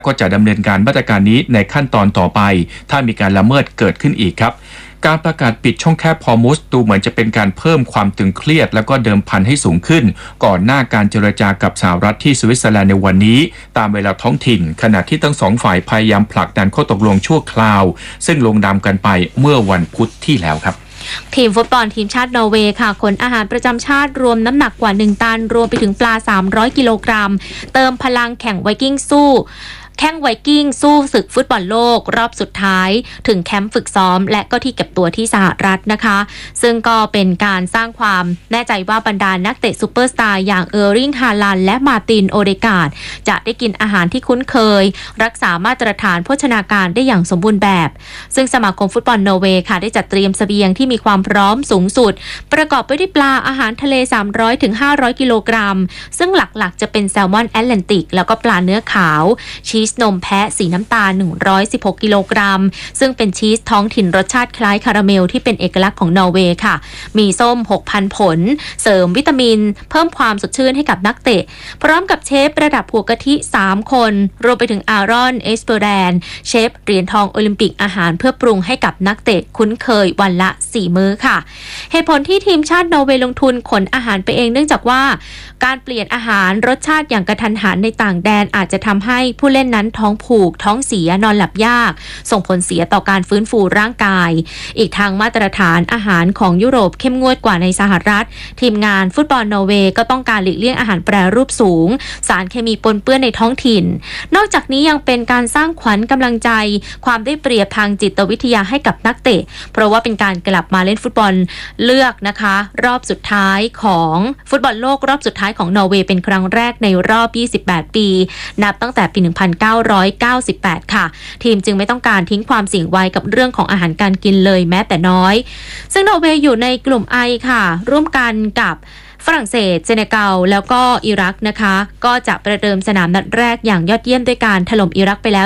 ก็จะดำเนินการมาตรการนี้ในขั้นตอนต่อไปถ้ามีการละเมิดเกิดขึ้นอีกครับการประกาศปิดช่องแคบฮอร์มุซดูเหมือนจะเป็นการเพิ่มความตึงเครียดแล้วก็เดิมพันให้สูงขึ้นก่อนหน้าการเจรจากับสหรัฐที่สวิตเซอร์แลนด์ในวันนี้ตามเวลาท้องถิ่นขณะที่ทั้งสองฝ่ายพยายามผลักดันข้อตกลงชั่วคราวซึ่งลงนามกันไปเมื่อวันพุธที่แล้วครับทีมฟุตบอลทีมชาตินอร์เวย์ค่ะขนอาหารประจำชาติรวมน้ำหนักกว่า1ตันรวมไปถึงปลา300กิโลกรัมเติมพลังแข่งไวกิ้งสู้ศึกฟุตบอลโลกรอบสุดท้ายถึงแคมป์ฝึกซ้อมและก็ที่เก็บตัวที่สหรัฐนะคะซึ่งก็เป็นการสร้างความแน่ใจว่าบรรดานักเตะซูเปอร์สตาร์อย่างเออร์ริงฮาลันและมาร์ตินโอเดการ์ดจะได้กินอาหารที่คุ้นเคยรักษามาตรฐานโภชนาการได้อย่างสมบูรณ์แบบซึ่งสมาคมฟุตบอลนอร์เวย์ค่ะได้จัดเตรียมเสบียงที่มีความพร้อมสูงสุดประกอบไปด้วยปลาอาหารทะเล300ถึง500กิโลกรัมซึ่งหลักๆจะเป็นแซลมอนแอตแลนติกแล้วก็ปลาเนื้อขาวชีสนมแพะสีน้ำตาล116กิโลกรัมซึ่งเป็นชีสท้องถิ่นรสชาติคล้ายคาราเมลที่เป็นเอกลักษณ์ของนอร์เวย์ค่ะมีส้ม 6,000 ผลเสริมวิตามินเพิ่มความสดชื่นให้กับนักเตะพร้อมกับเชฟระดับหัวกะทิ3คนรวมไปถึงอารอนเอสเปอร์แดนเชฟเหรียญทองโอลิมปิกอาหารเพื่อปรุงให้กับนักเตะคุ้นเคยวันละ4มื้อค่ะเหตุผลที่ทีมชาตินอร์เวย์ลงทุนขนอาหารไปเองเนื่องจากว่าการเปลี่ยนอาหารรสชาติอย่างกระทันหันในต่างแดนอาจจะทำให้ผู้เล่นนั้นท้องผูกท้องเสียนอนหลับยากส่งผลเสียต่อการฟื้นฟูร่างกายอีกทางมาตรฐานอาหารของยุโรปเข้มงวดกว่าในสหรัฐทีมงานฟุตบอลนอร์เวย์ก็ต้องการหลีกเลี่ยงอาหารแปรรูปสูงสารเคมีปนเปื้อนในท้องถิ่นนอกจากนี้ยังเป็นการสร้างขวัญกำลังใจความได้เปรียบทางจิตวิทยาให้กับนักเตะเพราะว่าเป็นการกลับมาเล่นฟุตบอลเลือกนะคะรอบสุดท้ายของฟุตบอลโลกรอบสุดท้ายของนอร์เวย์เป็นครั้งแรกในรอบ28ปีนับตั้งแต่ปี1998ค่ะทีมจึงไม่ต้องการทิ้งความเสี่ยงไว้กับเรื่องของอาหารการกินเลยแม้แต่น้อยซึ่งนอร์เวย์อยู่ในกลุ่ม I ค่ะร่วมกันกับฝรั่งเศสเซเนกัลแล้วก็อิรักนะคะก็จะประเดิมสนามนัดแรกอย่างยอดเยี่ยมด้วยการถล่มอิรักไปแล้ว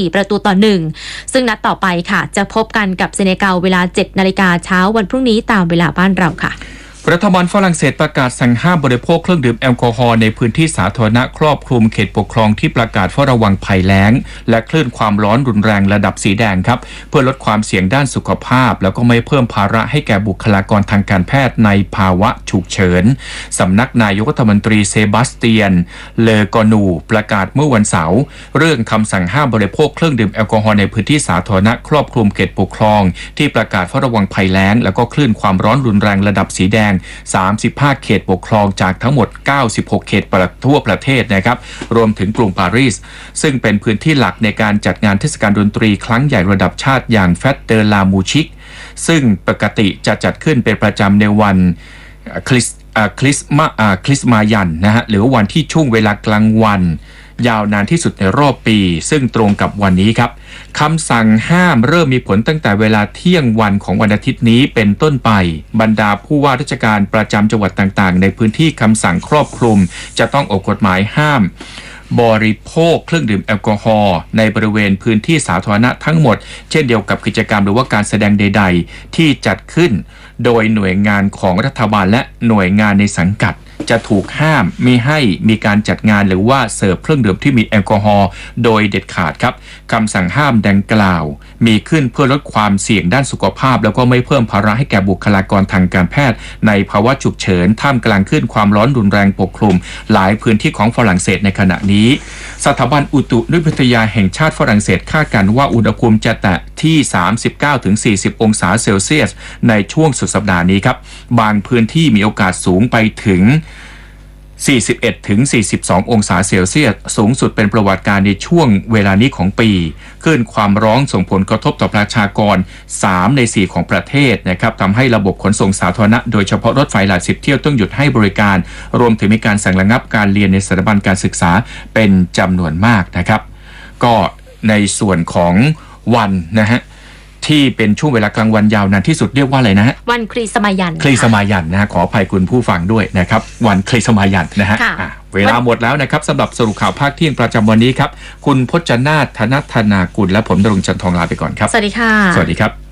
4-1ซึ่งนัดต่อไปค่ะจะพบกันกับเซเนกัลเวลา 7:00 น.เช้าวันพรุ่งนี้ตามเวลาบ้านเราค่ะรัฐบาลฝรั่งเศสประกาศสั่งห้ามบริโภคเครื่องดื่มแอลกอฮอล์ในพื้นที่สาธารณะครอบคลุมเขตปกครองที่ประกาศเฝ้าระวังภัยแล้งและคลื่นความร้อนรุนแรงระดับสีแดงครับเพื่อลดความเสี่ยงด้านสุขภาพแล้วก็ไม่เพิ่มภาระให้แก่บุคลากรทางการแพทย์ในภาวะฉุกเฉินสำนักนายกรัฐมนตรีเซบาสเตียนเลอกอนูประกาศเมื่อวันเสาร์เรื่องคำสั่งห้ามบริโภคเครื่องดื่มแอลกอฮอล์ในพื้นที่สาธารณะครอบคลุมเขตปกครองที่ประกาศเฝ้าระวังภัยแล้งแล้วก็คลื่นความร้อนรุนแรงระดับสีแดง35เขตปกครองจากทั้งหมด96เขตทั่วประเทศนะครับรวมถึงกรุงปารีสซึ่งเป็นพื้นที่หลักในการจัดงานเทศกาลดนตรีครั้งใหญ่ระดับชาติอย่างแฟตเดอลามูชิกซึ่งปกติจะจัดขึ้นเป็นประจำในวันคริสมายันนะฮะหรือวันที่ช่วงเวลากลางวันยาวนานที่สุดในรอบปีซึ่งตรงกับวันนี้ครับคำสั่งห้ามเริ่มมีผลตั้งแต่เวลาเที่ยงวันของวันอาทิตย์นี้เป็นต้นไปบรรดาผู้ว่าราชการประจำจังหวัดต่างๆในพื้นที่คำสั่งครอบคลุมจะต้องออกกฎหมายห้ามบริโภคเครื่องดื่มแอลกอฮอล์ในบริเวณพื้นที่สาธารณะทั้งหมดเช่นเดียวกับกิจกรรมหรือว่าการแสดงใดๆที่จัดขึ้นโดยหน่วยงานของรัฐบาลและหน่วยงานในสังกัดจะถูกห้ามมิให้มีการจัดงานหรือว่าเสิร์ฟเครื่องดื่มที่มีแอลกอฮอล์โดยเด็ดขาดครับคำสั่งห้ามดังกล่าวมีขึ้นเพื่อลดความเสี่ยงด้านสุขภาพแล้วก็ไม่เพิ่มภาระให้แก่บุคลากรทางการแพทย์ในภาวะฉุกเฉินท่ามกลางขึ้นความร้อนรุนแรงปกคลุมหลายพื้นที่ของฝรั่งเศสในขณะนี้สถาบันอุตุนิยมวิทยาแห่งชาติฝรั่งเศสคาดการณ์ว่าอุณหภูมิจะแตะที่ 39-40 องศาเซลเซียสในช่วงสุดสัปดาห์นี้ครับบางพื้นที่มีโอกาสสูงไปถึง41-42 องศาเซลเซียสสูงสุดเป็นประวัติการในช่วงเวลานี้ของปีคลื่นความร้อนส่งผลกระทบต่อประชากร3 ใน 4ของประเทศนะครับทำให้ระบบขนส่งสาธารณะโดยเฉพาะรถไฟหลาย10เที่ยวต้องหยุดให้บริการรวมถึงมีการสั่งระงับการเรียนในสถาบันการศึกษาเป็นจำนวนมากนะครับก็ในส่วนของวันนะฮะที่เป็นช่วงเวลากลางวันยาวนานที่สุดเรียกว่าอะไรนะฮะวันคริสมายันนะฮะขออภัยคุณผู้ฟังด้วยนะครับวันคริสมายันนะฮะเวลาหมดแล้วนะครับสำหรับสรุปข่าวภาคเที่ยงประจำวันนี้ครับคุณพจนาถ ธนธนากุลและผมณรงค์ จันทองลาไปก่อนครับสวัสดีค่ะสวัสดีครับ